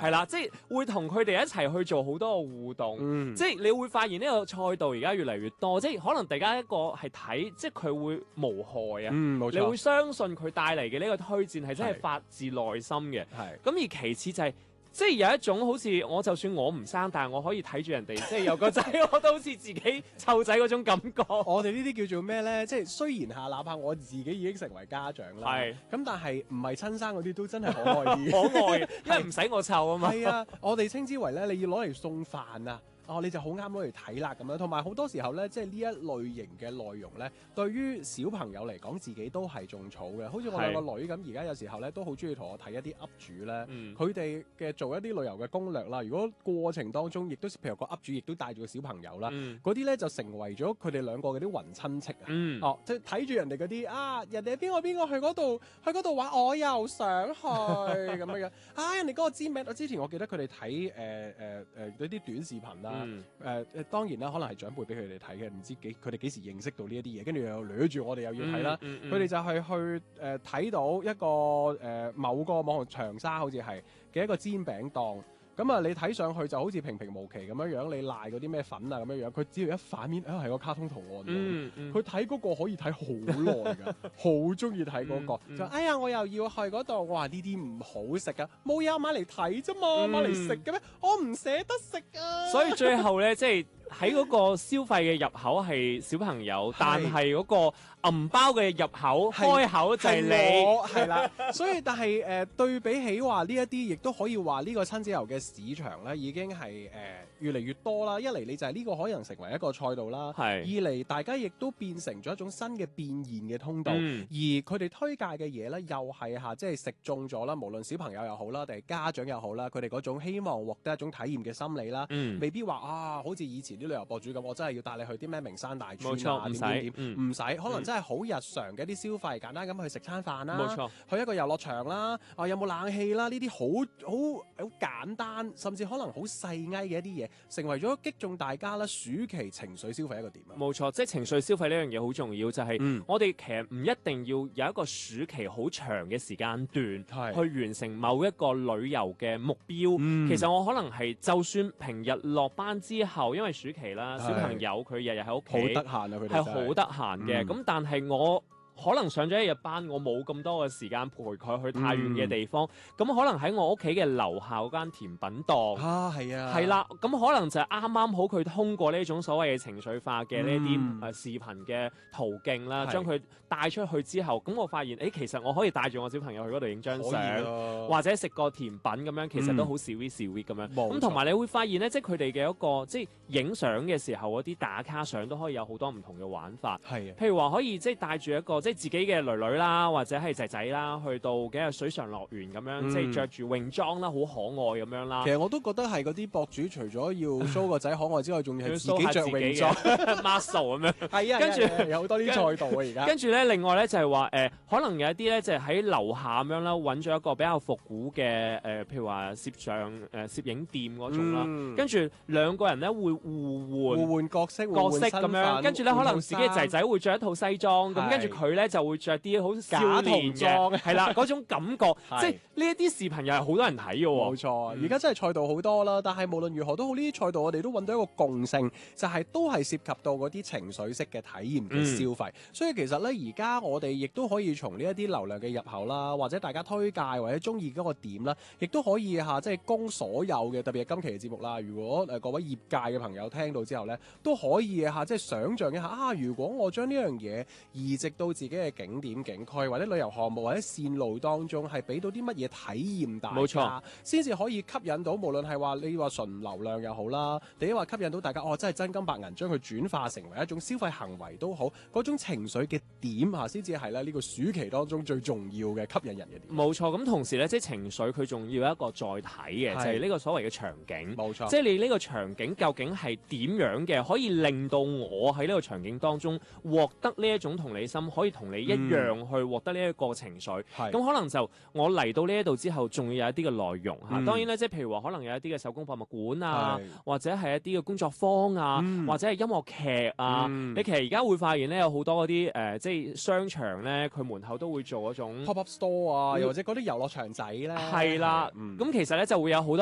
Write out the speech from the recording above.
係啦，即係會同佢哋一齊去做好多嘅互動，即係你會發現呢個賽道而家越嚟越多，即係可能大家一個係睇，即係佢會無害啊， 冇錯， 你會相信佢帶嚟嘅呢個推薦係真係發自內心嘅，咁而其次就係。即係有一種好似我就算我唔生，但係我可以睇住人哋即係有個仔，我都好似自己湊仔嗰種感覺。 我哋呢啲叫做咩咧？即係雖然哪怕我自己已經成為家長啦，咁但係唔係親生嗰啲都真係可愛啲， 可愛，因為唔使我湊啊嘛。 係啊，我哋稱之為咧，你要攞嚟送飯啊。你就好啱攞嚟睇啦咁樣，同埋好多時候咧，即係呢一類型嘅內容咧，對於小朋友嚟講，自己都係種草嘅。好似我兩個女咁，而家有時候咧都好中意同我睇一啲 up 主咧，佢哋嘅做一啲旅遊嘅攻略啦。如果過程當中亦都譬如個 up 主亦都帶住個小朋友啦，嗰啲咧就成為咗佢哋兩個嗰啲雲親戚啊。即係睇住人哋嗰啲人哋邊個去嗰度玩，我又想去咁樣。人哋嗰個知名，之前我記得佢哋睇嗰啲短視頻啦。當然啦，可能係長輩俾佢哋睇嘅，唔知佢哋幾時認識到呢一啲嘢，跟住又掠住我哋又要睇啦。佢哋就係去睇到一個某個網紅長沙好似係嘅一個煎餅檔。咁啊，你睇上去就好似平平無奇咁樣，你賴嗰啲咩粉啊咁樣，佢只要一反面，係個卡通圖案。佢睇嗰個可以睇好耐㗎，好中意睇嗰個。就我又要去嗰度，我話呢啲唔好食啊，冇嘢買嚟睇啫嘛，買嚟食嘅咩？我唔捨得食啊。 所以最後咧，即係喺嗰個消費嘅入口係小朋友，但係嗰個銀包嘅入口開口就係你， 係啦。所以但係對比起話呢一啲，亦都可以話呢個親子遊嘅市場咧，已經係越嚟越多啦。一嚟你就係呢個可能成為一個賽道啦，二嚟大家亦都變成咗一種新嘅變現嘅通道。而佢哋推介嘅嘢咧，又係即係食中咗啦。無論小朋友又好啦，定係家長又好啦，佢哋嗰種希望獲得一種體驗嘅心理啦，未必話好似以前啲旅遊博主咁，我真係要帶你去啲咩名山大川啊，唔使，可能真係好日常嘅一啲消費，簡單咁去食餐飯啦，去一個遊樂場啦，有冇冷氣啦，呢啲好簡單，甚至可能好細埃嘅一啲嘢，成為咗擊中大家啦暑期情緒消費一個點啊！ 冇錯，即係情緒消費呢樣嘢好重要，就係我哋其實唔一定要有一個暑期好長嘅時間段去完成某一個旅遊嘅目標。其實我可能係就算平日落班之後，因為暑期啦，小朋友佢日日喺屋企， 好得閒啊！佢哋係好得閒嘅。咁但係我可能上咗一日班，我冇咁多嘅時間陪佢去太遠嘅地方，咁可能喺我屋企嘅樓下嗰間甜品檔係啦，咁可能就係啱啱好佢通過呢種所謂嘅情緒化嘅呢啲視頻嘅途徑啦，將佢帶出去之後，咁我發現其實我可以帶住我小朋友去嗰度影張相，或者食個甜品咁樣，其實都好 sweet 咁樣。咁同埋你會發現咧，即係佢哋嘅一個即係影相嘅時候嗰啲打卡相都可以有好多唔同嘅玩法。譬如話可以即係帶住一個即係自己嘅女女啦，或者係仔仔啦，去到嘅水上樂園咁樣，即係着住泳裝啦，好可愛咁樣啦。 其實我都覺得係嗰啲博主除咗要 show 個仔可愛之外，仲要係自己着泳裝 muscle 咁樣。 係啊，跟住有好多啲賽道啊，而家。 跟住咧，另外咧就係話可能有一啲咧就係喺樓下咁樣啦，揾咗一個比較復古嘅譬如話攝影店嗰種啦。跟住兩個人咧會互換角色咁樣，跟住咧可能自己嘅仔仔會着一套西裝，咁跟住佢咧就會着啲好少年嘅，係啦嗰種感覺，即係呢一啲視頻又係好多人睇嘅喎。 冇錯，而家真係賽道好多啦，但係無論如何都好，呢啲賽道我哋都揾到一個共性，就係都係涉及到嗰啲情緒式嘅體驗嘅消費。所以其實咧，而家我哋亦都可以從呢一啲流量嘅入口啦，或者大家推介或者中意嗰個點啦，亦都可以即係供所有嘅，特別係今期嘅節目啦。如果各位業界嘅朋友聽到之後咧，都可以即係想像一下如果我將呢樣嘢移植到自己嘅景點景區或者旅遊項目或者線路當中，係俾到啲乜嘢體驗大家，冇錯，先至可以吸引到無論係話你話純流量又好啦，定話吸引到大家真係真金白銀將佢轉化成為一種消費行為都好，嗰種情緒嘅點先至係咧呢個暑期當中最重要嘅吸引人嘅點。 冇錯，咁同時咧即係情緒佢仲要一個載體嘅，就係呢個所謂嘅場景。 冇錯， 即係你呢個場景究竟係點樣嘅，可以令到我喺呢個場景當中獲得呢一種同理心，可以同你一樣去獲得呢一個情緒。咁可能就我嚟到呢一度之後，仲要有一啲嘅內容嚇。當然咧，即係譬如話，可能有一啲嘅手工博物館啊，或者係一啲嘅工作坊啊，或者係音樂劇啊。你其實而家會發現咧，有好多嗰啲即係商場咧，佢門口都會做嗰種 pop up store 啊，又或者嗰啲遊樂場仔咧。 係啦，咁其實咧就會有好多